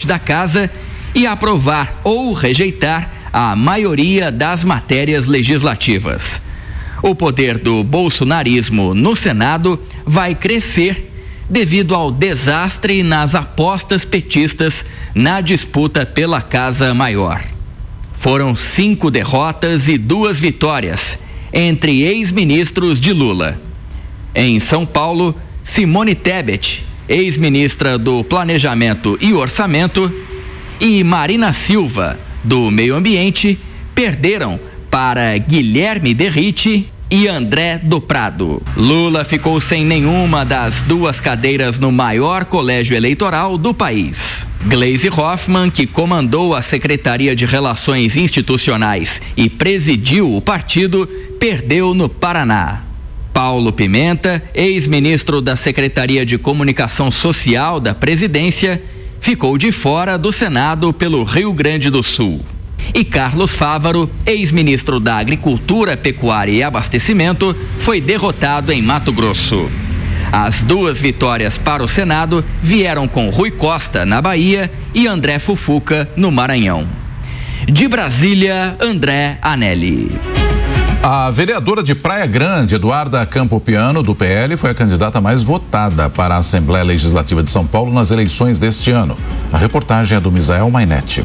presidente da casa e aprovar ou rejeitar a maioria das matérias legislativas. O poder do bolsonarismo no Senado vai crescer devido ao desastre nas apostas petistas na disputa pela Casa Maior. Foram 5 derrotas e 2 vitórias entre ex-ministros de Lula. Em São Paulo, Simone Tebet, ex-ministra do Planejamento e Orçamento, e Marina Silva, do Meio Ambiente, perderam para Guilherme Derrite e André do Prado. Lula ficou sem nenhuma das 2 cadeiras no maior colégio eleitoral do país. Gleisi Hoffmann, que comandou a Secretaria de Relações Institucionais e presidiu o partido, perdeu no Paraná. Paulo Pimenta, ex-ministro da Secretaria de Comunicação Social da Presidência, ficou de fora do Senado pelo Rio Grande do Sul. E Carlos Fávaro, ex-ministro da Agricultura, Pecuária e Abastecimento, foi derrotado em Mato Grosso. As 2 vitórias para o Senado vieram com Rui Costa, na Bahia, e André Fufuca, no Maranhão. De Brasília, André Anelli. A vereadora de Praia Grande, Eduarda Campopiano, do PL, foi a candidata mais votada para a Assembleia Legislativa de São Paulo nas eleições deste ano. A reportagem é do Misael Mainetti.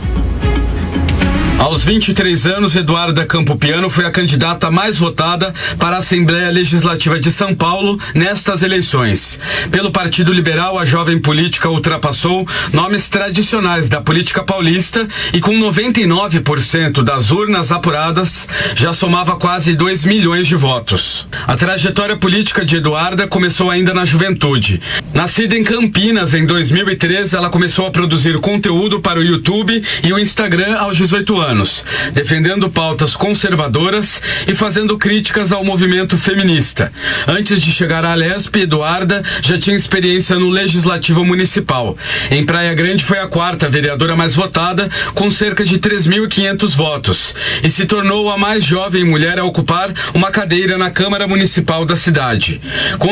Aos 23 anos, Eduarda Campopiano foi a candidata mais votada para a Assembleia Legislativa de São Paulo nestas eleições. Pelo Partido Liberal, a jovem política ultrapassou nomes tradicionais da política paulista e com 99% das urnas apuradas, já somava quase 2 milhões de votos. A trajetória política de Eduarda começou ainda na juventude. Nascida em Campinas em 2013, ela começou a produzir conteúdo para o YouTube e o Instagram aos 18 anos. Defendendo pautas conservadoras e fazendo críticas ao movimento feminista. Antes de chegar à Alesp, Eduarda já tinha experiência no Legislativo Municipal. Em Praia Grande foi a 4ª vereadora mais votada, com cerca de 3.500 votos, e se tornou a mais jovem mulher a ocupar uma cadeira na Câmara Municipal da cidade. Com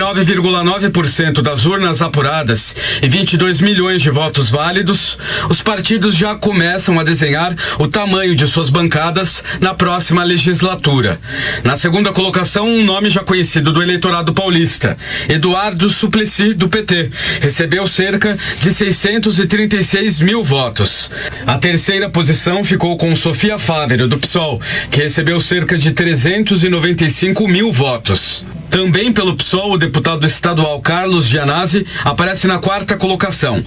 99,9% das urnas apuradas e 22 milhões de votos válidos, os partidos já começam a desenhar o tamanho de suas bancadas na próxima legislatura. Na segunda colocação, um nome já conhecido do eleitorado paulista, Eduardo Suplicy, do PT, recebeu cerca de 636 mil votos. A terceira posição ficou com Sofia Fávero, do PSOL, que recebeu cerca de 395 mil votos. Também pelo PSOL, o deputado estadual Carlos Gianazzi aparece na 4ª colocação,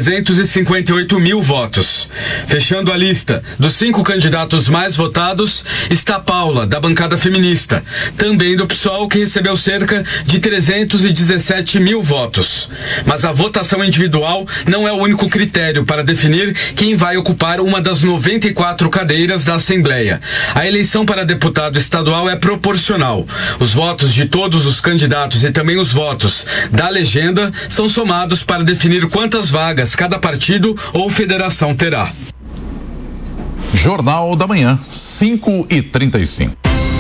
358 mil votos. Fechando a lista dos 5 candidatos mais votados está Paula, da bancada feminista, também do PSOL, que recebeu cerca de 317 mil votos. Mas a votação individual não é o único critério para definir quem vai ocupar uma das 94 cadeiras da Assembleia. A eleição para deputado estadual é proporcional. Os votos de todos os candidatos e também os votos da legenda são somados para definir quantas vagas cada partido ou federação terá. Jornal da Manhã, 5h35.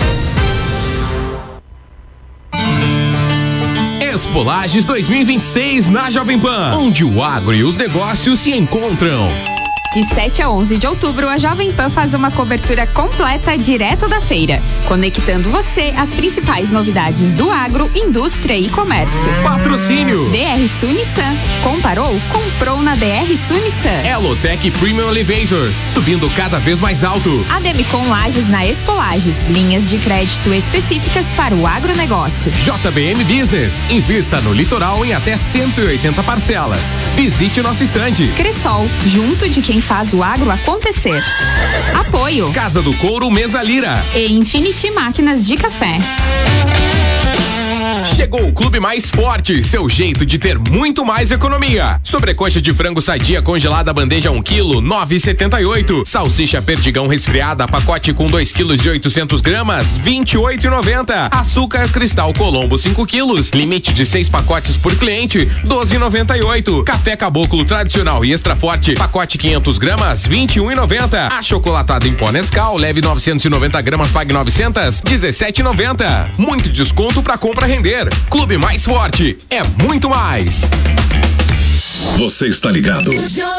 Expo Lages 2026 na Jovem Pan, onde o agro e os negócios se encontram. De 7 a 11 de outubro, a Jovem Pan faz uma cobertura completa direto da feira, conectando você às principais novidades do agro, indústria e comércio. Patrocínio DR Sul Nissan. Comparou? Comprou na DR Sul Nissan. Elotec Premium Elevators, subindo cada vez mais alto. Ademicon Lages na Expo Lages, linhas de crédito específicas para o agronegócio. JBM Business, invista no litoral em até 180 parcelas. Visite nosso estande. Cressol, junto de quem faz o agro acontecer. Apoio Casa do Couro Mesa Lira e Infinity Máquinas de Café. Chegou o Clube Mais Forte, seu jeito de ter muito mais economia. Sobrecoxa de frango sadia congelada bandeja 1 kg, 9,78. Salsicha perdigão resfriada, pacote com 2 kg e 800 gramas, 28,90. Açúcar cristal Colombo 5 kg, limite de 6 pacotes por cliente, 12,98. Café caboclo tradicional e extra forte, pacote 500 gramas, 21,90. Achocolatado em pó Nescau, leve 990 gramas, pague 900, 17,90. Muito desconto pra compra render. Clube Mais Forte é muito mais. Você está ligado?